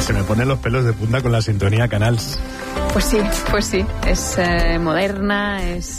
Se me ponen los pelos de punta con la sintonía Canals. Pues sí. Es moderna, es...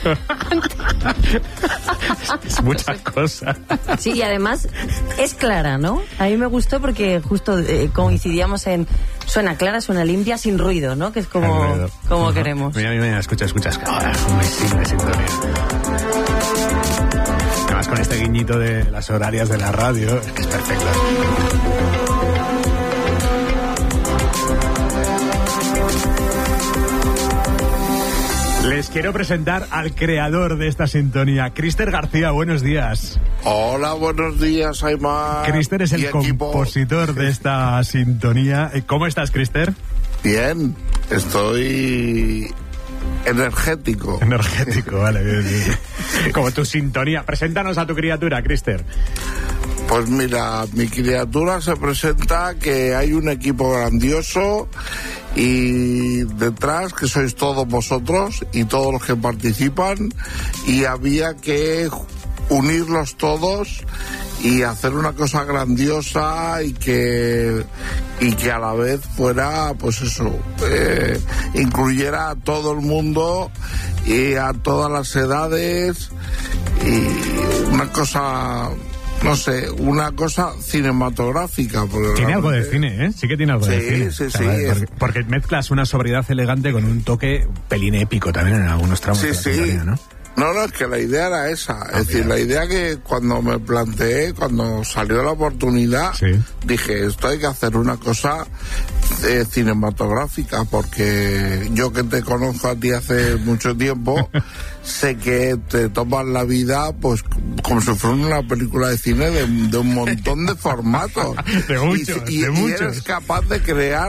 es muchas cosas. Sí, y además es clara, ¿no? A mí me gustó porque justo coincidíamos en... Suena clara, suena limpia, sin ruido, ¿no? Que es como queremos. Mira, escucha. Ahora es un misil de sintonía. Además, con este guiñito de las horarias de la radio, es que es perfecto. Les quiero presentar al creador de esta sintonía, Crister García. Buenos días. Hola, buenos días, Aymar. Crister es el compositor de esta sintonía. ¿Cómo estás, Crister? Bien, estoy energético. Vale, bien. Como tu sintonía. Preséntanos a tu criatura, Crister. Pues mira, mi criatura se presenta que hay un equipo grandioso y detrás que sois todos vosotros y todos los que participan, y había que unirlos todos y hacer una cosa grandiosa y que a la vez fuera, pues eso, incluyera a todo el mundo y a todas las edades, y una cosa... No sé, una cosa cinematográfica. Tiene algo de cine, ¿eh? Sí que tiene algo de cine. Sí. Porque mezclas una sobriedad elegante con un toque pelín épico también en algunos tramos de la sintonía, ¿no? No, es que la idea era esa. Es decir, la idea que cuando me planteé, cuando salió la oportunidad, dije, esto hay que hacer una cosa cinematográfica, porque yo que te conozco a ti hace mucho tiempo, sé que te tomas la vida pues como si fuera una película de cine de un montón de formatos. De muchos. Y eres capaz de crear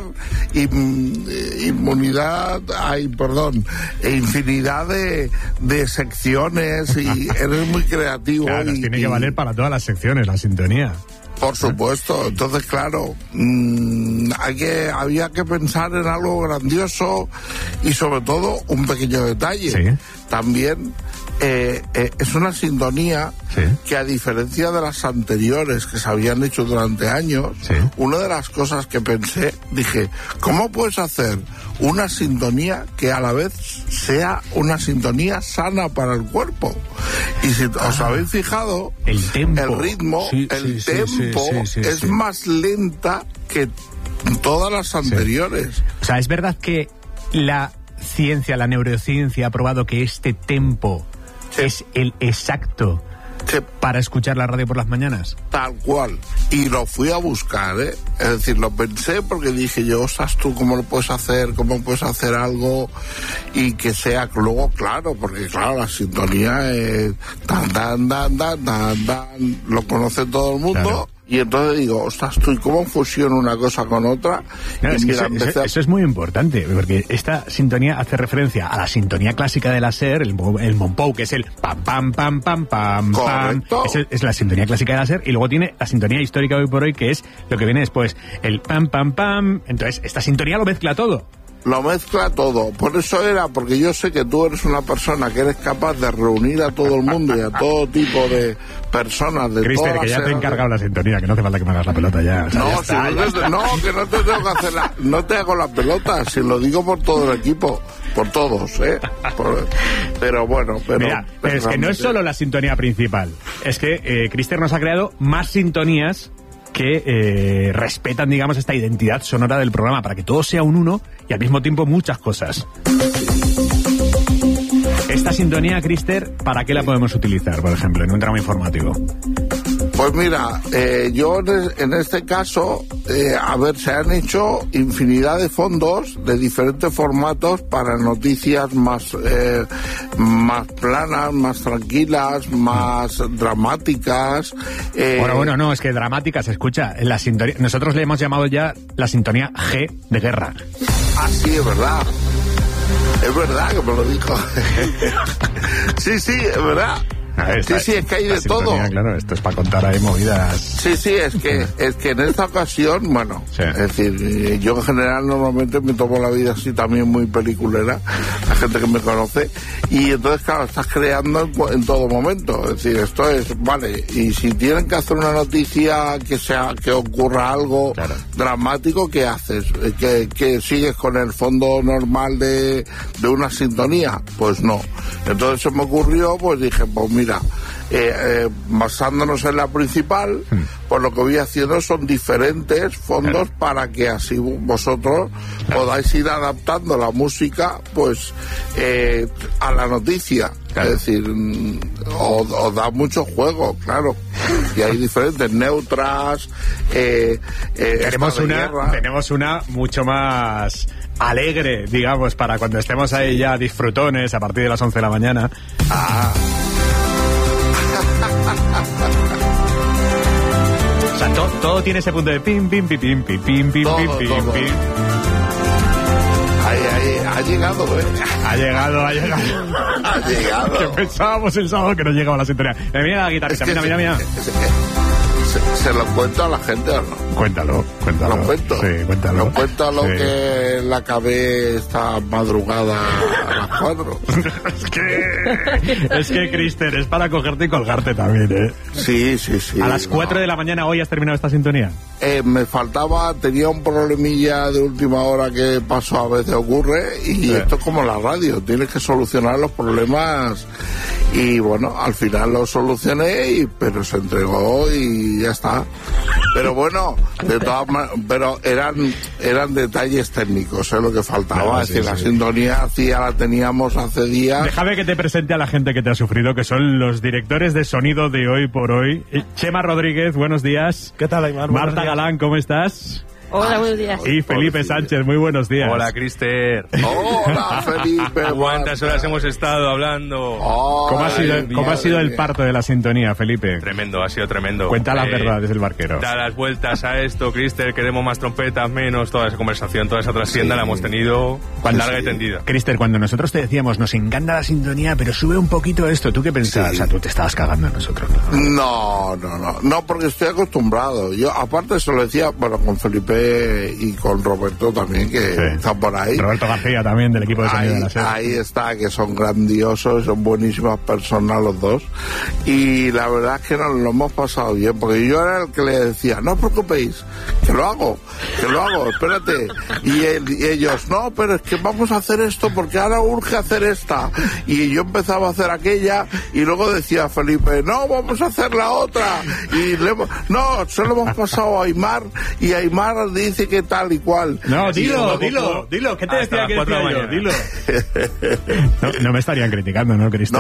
infinidad de secciones, y eres muy creativo. Claro, tiene que valer para todas las secciones la sintonía. Por supuesto. Entonces, claro, había que pensar en algo grandioso y sobre todo un pequeño detalle. Sí. También es una sintonía que, a diferencia de las anteriores que se habían hecho durante años, una de las cosas que pensé, dije, ¿cómo puedes hacer una sintonía que a la vez sea una sintonía sana para el cuerpo? Y si os habéis fijado, el ritmo, el tempo es más lenta que todas las anteriores. O sea, es verdad que la ciencia, la neurociencia ha probado que este tempo es el exacto para escuchar la radio por las mañanas. Tal cual. Y lo fui a buscar, ¿eh? Es decir, lo pensé porque dije yo, ostras, tú, ¿cómo lo puedes hacer? ¿Cómo puedes hacer algo y que sea luego claro? Porque claro, la sintonía es lo conoce todo el mundo. Claro. Y entonces digo, ostras, tú, ¿y cómo fusiono una cosa con otra? No, es que eso es muy importante, porque esta sintonía hace referencia a la sintonía clásica de la SER, el Monpou, que es el pam, pam, pam, pam, pam, pam. Es la sintonía clásica de la SER, y luego tiene la sintonía histórica hoy por hoy, que es lo que viene después, el pam, pam, pam. Entonces, esta sintonía lo mezcla todo. Lo mezcla todo. Por eso era, porque yo sé que tú eres una persona que eres capaz de reunir a todo el mundo y a todo tipo de personas de Crister, todas que ya las te he encargado la sintonía, que no hace falta que me hagas la pelota ya. O sea, no, ya que no te tengo que hacer no te hago la pelota, si lo digo por todo el equipo, por todos, pero bueno, Mira, pero es que no es solo la sintonía principal, es que Crister nos ha creado más sintonías que respetan, digamos, esta identidad sonora del programa, para que todo sea un uno y al mismo tiempo muchas cosas. Esta sintonía, Crister, ¿para qué la podemos utilizar, por ejemplo, en un tramo informativo? Pues mira, yo en este caso, se han hecho infinidad de fondos de diferentes formatos para noticias más planas, más tranquilas, más dramáticas. Bueno, no, es que dramática se escucha. La sintonía, nosotros le hemos llamado ya la sintonía G de guerra. Ah, sí, es verdad. Es verdad que me lo dijo. Sí, es verdad. Sí, es que hay de todo. Claro, esto es para contar ahí movidas. Sí, es que en esta ocasión, bueno, es decir, yo en general normalmente me tomo la vida así también muy peliculera, la gente que me conoce, y entonces claro, estás creando en todo momento, es decir, esto es, vale, y si tienen que hacer una noticia que ocurra algo dramático, ¿qué haces? ¿Que sigues con el fondo normal de una sintonía? Pues no. Entonces se me ocurrió, pues dije, pues mira, basándonos en la principal, pues lo que voy haciendo son diferentes fondos para que así vosotros podáis ir adaptando la música pues a la noticia. Es decir, os da mucho juego, claro. Y hay diferentes neutras. Tenemos una mucho más alegre, digamos, para cuando estemos ahí ya disfrutones a partir de las 11 de la mañana. O sea, todo tiene ese punto de pim, pim, pim, pim, pim, pim, pim, pim, pim, pim. Ahí, ha llegado, Ha llegado. Ha llegado. Que pensábamos el sábado que no llegaba la sintonía. Mira la guitarrita, mira. ¿Se lo cuento a la gente o no? Cuéntalo. ¿Lo cuento? Sí, cuéntalo. Cuéntalo que la acabé esta madrugada a las 4. es que, Crister, es para cogerte y colgarte también, ¿eh? Sí. A las 4 de la mañana hoy has terminado esta sintonía. Me faltaba, tenía un problemilla de última hora que pasó, a veces ocurre, y esto es como la radio, tienes que solucionar los problemas, y bueno, al final lo solucioné, pero se entregó y ya está. Pero bueno, de todas maneras, pero eran detalles técnicos, lo que faltaba. Es decir, la sintonía la teníamos hace días. Déjame que te presente a la gente que te ha sufrido, que son los directores de sonido de Hoy por Hoy. Chema Rodríguez, buenos días. ¿Qué tal, Aymar? Marta Galán, ¿cómo estás? Hola, buenos días. Y Felipe Sánchez, muy buenos días. Hola, Crister. Hola, Felipe. ¿Cuántas horas hemos estado hablando? ¿Cómo ha sido el parto de la sintonía, Felipe? Tremendo, ha sido tremendo. Cuenta las verdades del barquero. Da las vueltas a esto, Crister, queremos más trompetas, menos, toda esa conversación, toda esa trascienda la hemos tenido larga y tendida. Crister, cuando nosotros te decíamos, nos encanta la sintonía, pero sube un poquito esto, ¿tú qué pensabas? O sea, tú te estabas cagando en nosotros. No, porque estoy acostumbrado. Yo, aparte, se lo decía, bueno, con Felipe y con Roberto también, que está por ahí. Roberto García también, del equipo de sonido de la SER. Ahí está, que son grandiosos, son buenísimas personas los dos. Y la verdad es que nos lo hemos pasado bien, porque yo era el que le decía, no os preocupéis, que lo hago, espérate. Y ellos, no, pero es que vamos a hacer esto porque ahora urge hacer esta. Y yo empezaba a hacer aquella y luego decía Felipe, no, vamos a hacer la otra. Y no, se lo hemos pasado a Aymar y Aymar dice que tal y cual. No, dilo, ¿qué te decía que decía yo? Dilo. No me estarían criticando, ¿no, Cristian?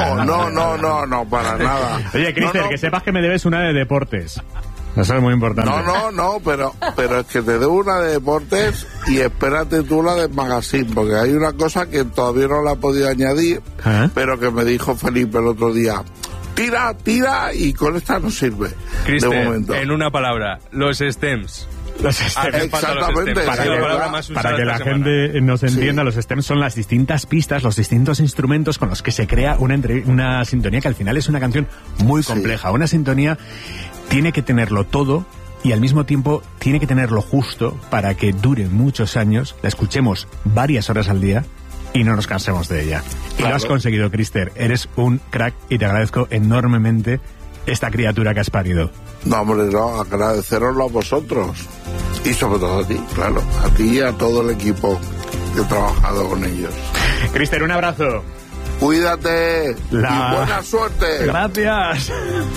No, para nada. Oye, Cristian, que sepas que me debes una de deportes. Eso es muy importante. No, pero es que te debo una de deportes y espérate tú la de magazine, porque hay una cosa que todavía no la he podido añadir, pero que me dijo Felipe el otro día. Tira, y con esta no sirve. Cristian, de momento. En una palabra, los stems. Exactamente. Para que la gente nos entienda, los stems son las distintas pistas, los distintos instrumentos con los que se crea una sintonía, que al final es una canción muy compleja. Una sintonía tiene que tenerlo todo y al mismo tiempo tiene que tenerlo justo para que dure muchos años, la escuchemos varias horas al día y no nos cansemos de ella. Y lo has conseguido, Crister. Eres un crack y te agradezco enormemente esta criatura que has parido. No, hombre, no, agradeceroslo a vosotros. Y sobre todo a ti, claro. A ti y a todo el equipo que he trabajado con ellos. Crister, un abrazo. Cuídate y buena suerte. Gracias.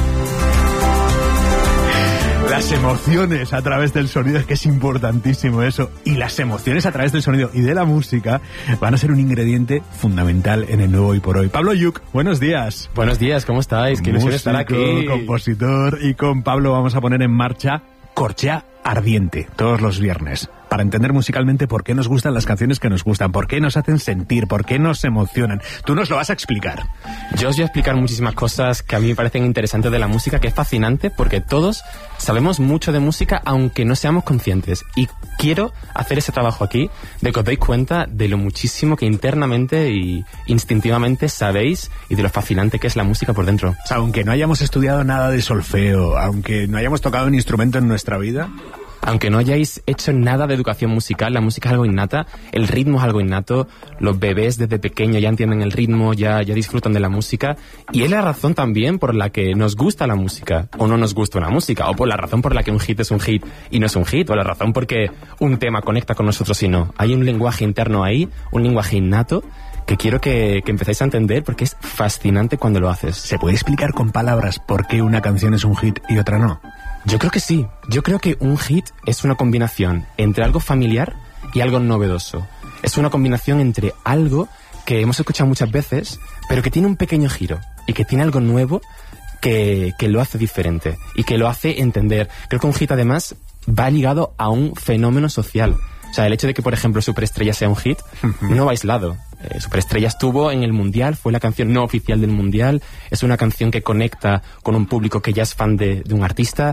Las emociones a través del sonido, es que es importantísimo eso. Y las emociones a través del sonido y de la música van a ser un ingrediente fundamental en el nuevo Hoy por Hoy. Pablo Yuc, buenos días. Buenos días, ¿cómo estáis? Qué ilusión estar aquí. Compositor, y con Pablo vamos a poner en marcha Corchea Ardiente todos los viernes. para entender musicalmente por qué nos gustan las canciones que nos gustan, por qué nos hacen sentir, por qué nos emocionan. Tú nos lo vas a explicar. Yo os voy a explicar muchísimas cosas que a mí me parecen interesantes de la música, que es fascinante porque todos sabemos mucho de música aunque no seamos conscientes. Y quiero hacer ese trabajo aquí de que os deis cuenta de lo muchísimo que internamente y instintivamente sabéis y de lo fascinante que es la música por dentro. O sea, aunque no hayamos estudiado nada de solfeo, aunque no hayamos tocado un instrumento en nuestra vida... Aunque no hayáis hecho nada de educación musical, la música es algo innata, el ritmo es algo innato, los bebés desde pequeños ya entienden el ritmo, ya disfrutan de la música, y es la razón también por la que nos gusta la música, o no nos gusta una música, o por la razón por la que un hit es un hit y no es un hit, o la razón por que un tema conecta con nosotros y no. Hay un lenguaje interno ahí, un lenguaje innato, que quiero que empecéis a entender porque es fascinante cuando lo haces. ¿Se puede explicar con palabras por qué una canción es un hit y otra no? Yo creo que sí. Yo creo que un hit es una combinación entre algo familiar y algo novedoso. Es una combinación entre algo que hemos escuchado muchas veces, pero que tiene un pequeño giro y que tiene algo nuevo que lo hace diferente y que lo hace entender. Creo que un hit además va ligado a un fenómeno social. O sea, el hecho de que, por ejemplo, Superestrella sea un hit no va aislado. Superestrella estuvo en el Mundial, fue la canción no oficial del Mundial, es una canción que conecta con un público que ya es fan de un artista.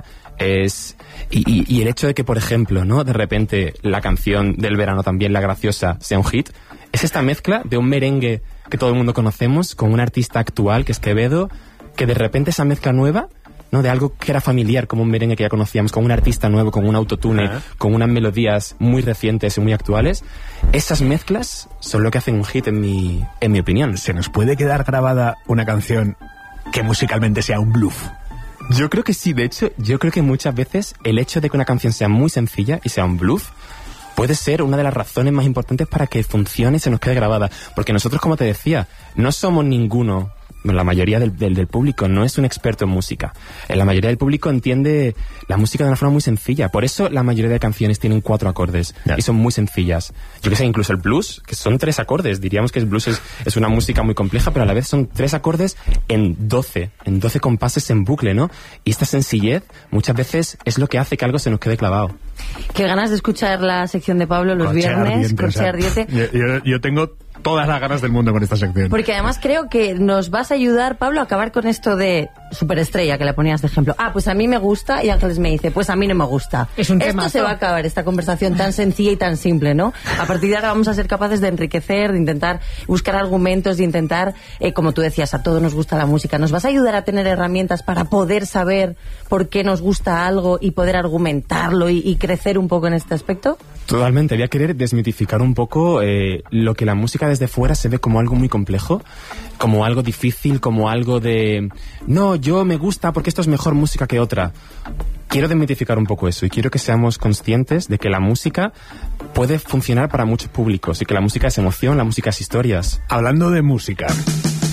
Y el hecho de que, por ejemplo, ¿no?, de repente la canción del verano también, La Graciosa, sea un hit, es esta mezcla de un merengue que todo el mundo conocemos con un artista actual que es Quevedo, que de repente esa mezcla nueva, ¿no?, de algo que era familiar como un merengue que ya conocíamos, con un artista nuevo, con un autotune, con unas melodías muy recientes y muy actuales, esas mezclas son lo que hacen un hit en mi opinión. ¿Se nos puede quedar grabada una canción que musicalmente sea un bluff? Yo creo que sí. De hecho, yo creo que muchas veces el hecho de que una canción sea muy sencilla y sea un bluff puede ser una de las razones más importantes para que funcione y se nos quede grabada. Porque nosotros, como te decía, no somos ninguno... La mayoría del público no es un experto en música. La mayoría del público entiende la música de una forma muy sencilla. Por eso la mayoría de canciones tienen 4 acordes y son muy sencillas. Yo que sé, incluso el blues, que son 3 acordes. Diríamos que el blues es una música muy compleja, pero a la vez son 3 acordes en 12 compases en bucle, ¿no? Y esta sencillez muchas veces es lo que hace que algo se nos quede clavado. Qué ganas de escuchar la sección de Pablo los viernes, Coche Ardiente. Yo tengo todas las ganas del mundo con esta sección. Porque además creo que nos vas a ayudar, Pablo, a acabar con esto de Superestrella, que le ponías de ejemplo. Pues a mí me gusta, y Ángeles me dice, pues a mí no me gusta. Es un Esto temazo. se va a acabar, esta conversación tan sencilla y tan simple, ¿no? A partir de ahora vamos a ser capaces de enriquecer, de intentar buscar argumentos, de intentar, como tú decías, a todos nos gusta la música. ¿Nos vas a ayudar a tener herramientas para poder saber por qué nos gusta algo y poder argumentarlo y crecer un poco en este aspecto? Totalmente, voy a querer desmitificar un poco lo que la música desde fuera se ve como algo muy complejo, como algo difícil, como algo de... No, yo me gusta porque esto es mejor música que otra. Quiero desmitificar un poco eso y quiero que seamos conscientes de que la música puede funcionar para muchos públicos y que la música es emoción, la música es historias. Hablando de música...